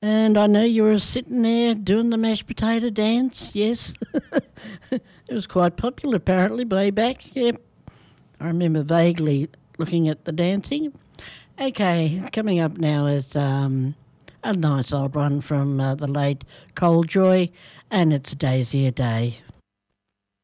And I know you were sitting there doing the mashed potato dance, yes. It was quite popular apparently way back, yep. I remember vaguely looking at the dancing. Okay, coming up now is a nice old one from the late Cole Joy, and it's Daisy a Day.